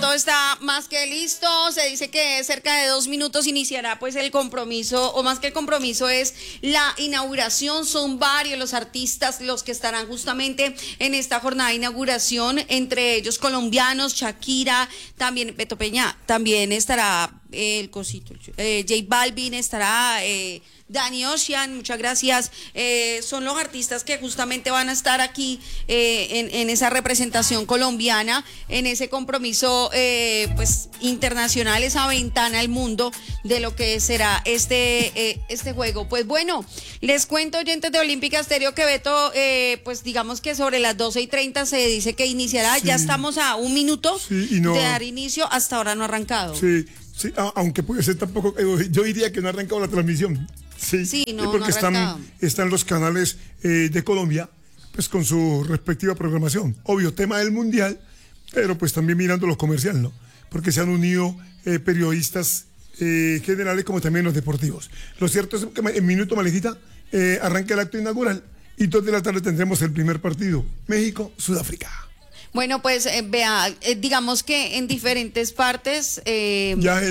todo está más que listo. Se dice que cerca de 2 minutos iniciará pues el compromiso, o más que el compromiso es la inauguración. Son varios los artistas los que estarán justamente en esta jornada de inauguración, entre ellos colombianos, Shakira, también Beto Peña, también estará el cosito, J Balvin, estará Danny Ocean, muchas gracias. Son los artistas que justamente van a estar aquí en esa representación colombiana, en ese compromiso pues internacional, esa ventana al mundo de lo que será este juego. Pues bueno, les cuento, oyentes de Olímpica Estéreo, que Beto, pues digamos que sobre las 12:30 se dice que iniciará. Sí. Ya estamos a 1 minuto de dar inicio, hasta ahora no ha arrancado. Sí, aunque puede ser tampoco, yo diría que no ha arrancado la transmisión. Sí, porque están los canales de Colombia, pues con su respectiva programación. Obvio, tema del Mundial, pero pues también mirando lo comercial, ¿no? Porque se han unido periodistas generales como también los deportivos. Lo cierto es que en minuto, Malecita, arranca el acto inaugural y 2 de la tarde tendremos el primer partido, México-Sudáfrica. Bueno, pues vea, digamos que en diferentes partes... ya